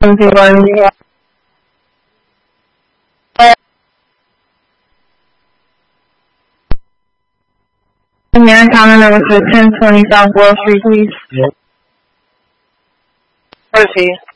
71. Counter number 1020 South Wall Street, please. Yep. What is he?